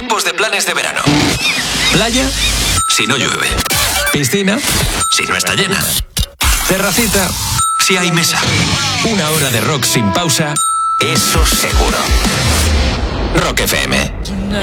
tipos de planes de verano. Playa, si no llueve. Piscina, si no está llena. Terracita, si hay mesa. Una hora de rock sin pausa, eso seguro. Rock FM.